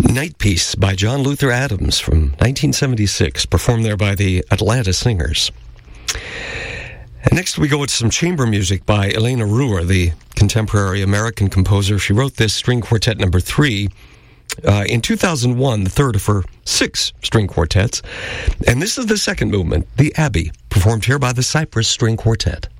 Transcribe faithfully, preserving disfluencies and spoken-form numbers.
Night Piece by John Luther Adams from nineteen seventy-six, performed there by the Atlanta Singers. And next we go with some chamber music by Elena Ruhr, the contemporary American composer. She wrote this string quartet number three uh, in two thousand one, the third of her six string quartets. And this is the second movement, the Abbey, performed here by the Cypress String Quartet.